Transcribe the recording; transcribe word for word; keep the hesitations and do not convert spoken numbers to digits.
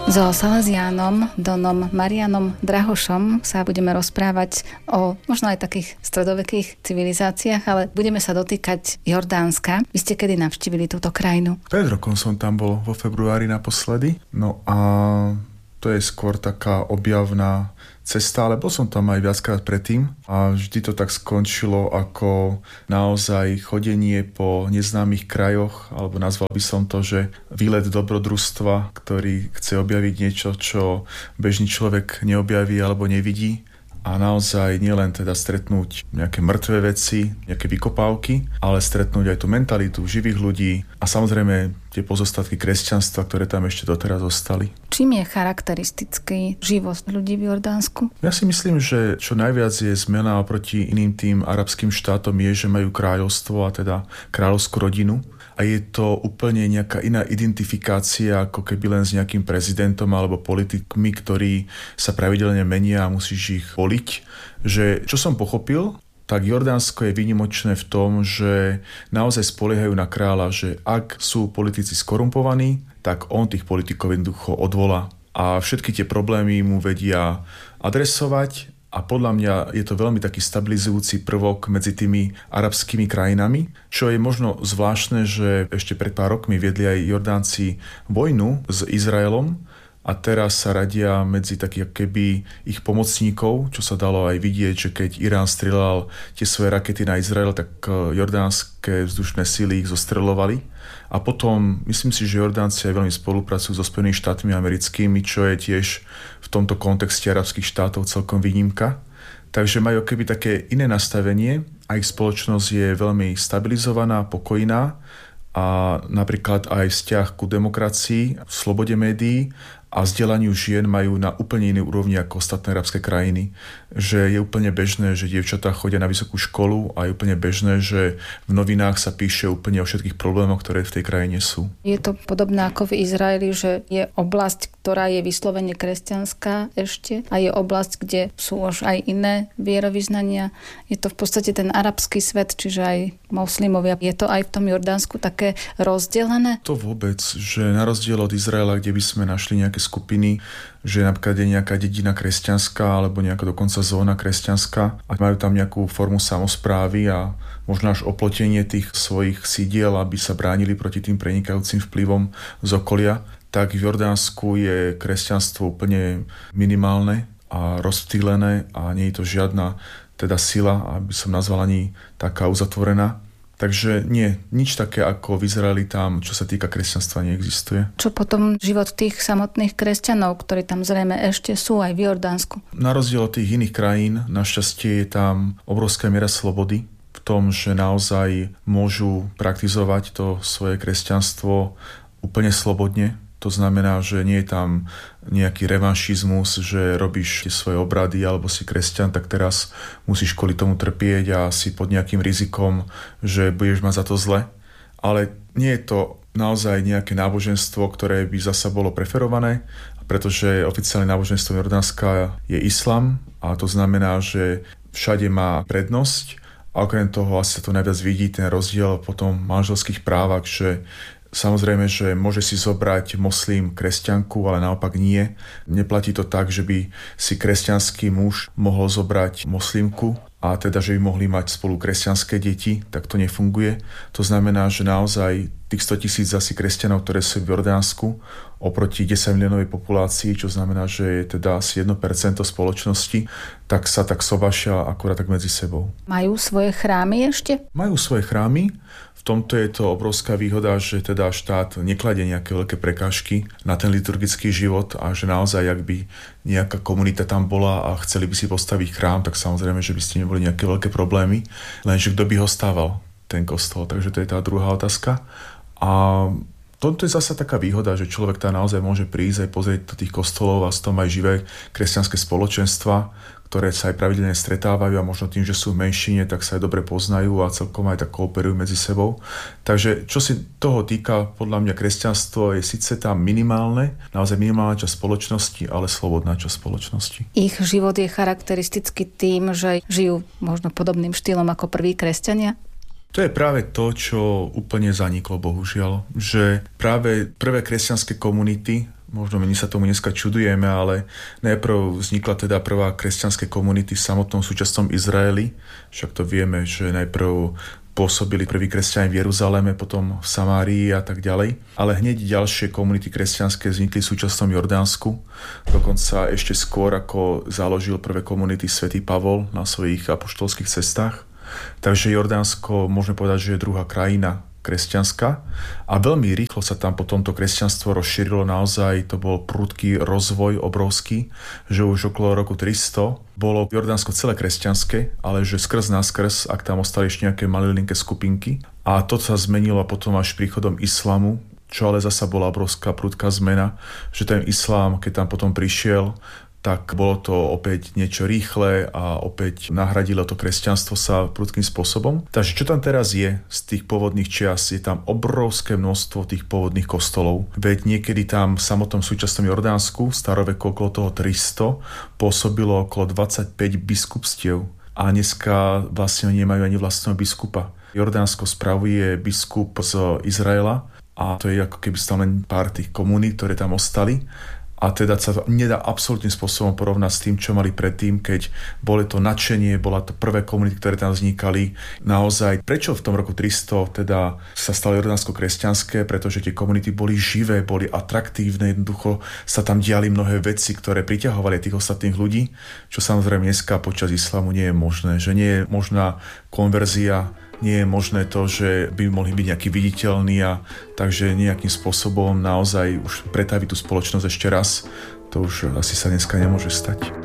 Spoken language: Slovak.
So Salesiánom Donom Marianom Drahošom sa budeme rozprávať o možno aj takých stredovekých civilizáciách, ale budeme sa dotýkať Jordánska. Vy ste kedy navštívili túto krajinu? Pred rokom som tam bol vo februári naposledy. No a to je skôr taká objavná cesta, ale bol som tam aj viackrát predtým a vždy to tak skončilo ako naozaj chodenie po neznámych krajoch, alebo nazval by som to, že výlet dobrodružstva, ktorý chce objaviť niečo, čo bežný človek neobjaví alebo nevidí. A naozaj nielen teda stretnúť nejaké mŕtve veci, nejaké vykopávky, ale stretnúť aj tú mentalitu živých ľudí a samozrejme tie pozostatky kresťanstva, ktoré tam ešte doteraz zostali. Čím je charakteristický život ľudí v Jordánsku? Ja si myslím, že čo najviac je zmena oproti iným tým arabským štátom je, že majú kráľovstvo a teda kráľovskú rodinu. A je to úplne nejaká iná identifikácia, ako keby len s nejakým prezidentom alebo politikmi, ktorí sa pravidelne menia a musíš ich voliť. Že, čo som pochopil, tak Jordánsko je výnimočné v tom, že naozaj spoliehajú na kráľa, že ak sú politici skorumpovaní, tak on tých politikov jednoducho odvolá. A všetky tie problémy mu vedia adresovať. A podľa mňa je to veľmi taký stabilizujúci prvok medzi tými arabskými krajinami, čo je možno zvláštne, že ešte pred pár rokmi viedli aj Jordánci vojnu s Izraelom a teraz sa radia medzi takých keby ich pomocníkov, čo sa dalo aj vidieť, že keď Irán strieľal tie svoje rakety na Izrael, tak jordánske vzdušné sily ich zostreľovali. A potom, myslím si, že Jordánci aj veľmi spolupracujú so Spojenými štátmi americkými, čo je tiež v tomto kontexte arabských štátov celkom výnimka. Takže majú keby také iné nastavenie a ich spoločnosť je veľmi stabilizovaná, pokojná a napríklad aj vzťah ku demokracii, slobode médií a vzdelaniu žien majú na úplne inej úrovni ako ostatné arabské krajiny. Že je úplne bežné, že dievčatá chodia na vysokú školu a je úplne bežné, že v novinách sa píše úplne o všetkých problémoch, ktoré v tej krajine sú. Je to podobné ako v Izraeli, že je oblasť, ktorá je vyslovene kresťanská ešte a je oblasť, kde sú už aj iné vierovyznania. Je to v podstate ten arabský svet, čiže aj moslimovia. Je to aj v tom Jordánsku také rozdelené? To vôbec, že na rozdiel od Izraela, kde by sme našli nejaké skupiny, že napríklad je nejaká dedina kresťanská alebo nejaká dokonca zóna kresťanská a majú tam nejakú formu samosprávy a možno až oplotenie tých svojich sídiel, aby sa bránili proti tým prenikajúcim vplyvom z okolia, tak v Jordánsku je kresťanstvo úplne minimálne a rozptýlené a nie je to žiadna teda sila, aby som nazval ani taká uzatvorená. Takže nie, nič také ako v Izraeli tam, čo sa týka kresťanstva, neexistuje. Čo potom život tých samotných kresťanov, ktorí tam zrejme ešte sú aj v Jordánsku? Na rozdiel od tých iných krajín, našťastie je tam obrovská miera slobody v tom, že naozaj môžu praktizovať to svoje kresťanstvo úplne slobodne. To znamená, že nie je tam nejaký revanšizmus, že robíš tie svoje obrady alebo si kresťan, tak teraz musíš kvôli tomu trpieť a si pod nejakým rizikom, že budeš mať za to zle. Ale nie je to naozaj nejaké náboženstvo, ktoré by zasa bolo preferované, pretože oficiálne náboženstvo Jordánska je islam a to znamená, že všade má prednosť a okrem toho asi sa to najviac vidí ten rozdiel potom v manželských právach, že samozrejme, že môže si zobrať moslím kresťanku, ale naopak nie. Neplatí to tak, že by si kresťanský muž mohol zobrať moslimku a teda, že by mohli mať spolu kresťanské deti, tak to nefunguje. To znamená, že naozaj tých stotisíc asi kresťanov, ktoré sú v Jordánsku, oproti desaťmiliónovej populácii, čo znamená, že je teda asi jedno percento spoločnosti, tak sa tak sobašia akurát tak medzi sebou. Majú svoje chrámy ešte? Majú svoje chrámy. V tomto je to obrovská výhoda, že teda štát nekladie nejaké veľké prekážky na ten liturgický život a že naozaj, ak by nejaká komunita tam bola a chceli by si postaviť chrám, tak samozrejme, že by ste neboli nejaké veľké problémy, lenže kto by ho stával, ten kostol. Takže to je tá druhá otázka. A toto je zasa taká výhoda, že človek tam naozaj môže prísť aj pozrieť do tých kostolov a z tom aj živé kresťanské spoločenstva, ktoré sa aj pravidelne stretávajú a možno tým, že sú v menšine, tak sa aj dobre poznajú a celkom aj tak kooperujú medzi sebou. Takže čo si toho týka, podľa mňa kresťanstvo je síce tam minimálne, naozaj minimálna časť spoločnosti, ale slobodná časť spoločnosti. Ich život je charakteristický tým, že žijú možno podobným štýlom ako prví kresťania? To je práve to, čo úplne zaniklo, bohužiaľ. Že práve prvé kresťanské komunity Možno my sa tomu dneska čudujeme, ale najprv vznikla teda prvá kresťanské komunity v samotnom súčasnom Izraeli. Však to vieme, že najprv pôsobili prví kresťania v Jeruzaleme, potom v Samárii a tak ďalej. Ale hneď ďalšie komunity kresťanské vznikli v súčasnom Jordánsku. Dokonca ešte skôr, ako založil prvé komunity svätý Pavol na svojich apoštolských cestách. Takže Jordánsko, môžeme povedať, že je druhá krajina kresťanská a veľmi rýchlo sa tam potom to kresťanstvo rozšírilo, naozaj to bol prudký rozvoj obrovský, že už okolo roku tristo bolo Jordánsko celé kresťanské, ale že skrz naskrz, ak tam ostali ešte nejaké malilinké skupinky. A to sa zmenilo potom až príchodom islamu, čo ale zasa bola obrovská prudká zmena, že ten islám, keď tam potom prišiel, tak bolo to opäť niečo rýchle a opäť nahradilo to kresťanstvo sa prudkým spôsobom. Takže čo tam teraz je z tých pôvodných čias? Je tam obrovské množstvo tých pôvodných kostolov. Veď niekedy tam v samotnom súčasnom Jordánsku, v staroveku okolo toho tristo, pôsobilo okolo dvadsaťpäť biskupstiev. A dneska vlastne nemajú ani vlastného biskupa. Jordánsko spravuje biskup z Izraela a to je ako keby stále len pár tých komunít, ktoré tam ostali. A teda sa to nedá absolútnym spôsobom porovnať s tým, čo mali predtým, keď bolo to nadšenie, bola to prvé komunity, ktoré tam vznikali. Naozaj, prečo v tom roku tristo teda sa stalo Jordánsko kresťanské? Pretože tie komunity boli živé, boli atraktívne, jednoducho sa tam diali mnohé veci, ktoré priťahovali tých ostatných ľudí, čo samozrejme dneska počas islamu nie je možné, že nie je možná konverzia, nie je možné to, že by mohli byť nejaký viditeľní a takže nejakým spôsobom naozaj už pretaviť tú spoločnosť ešte raz, to už asi sa dneska nemôže stať.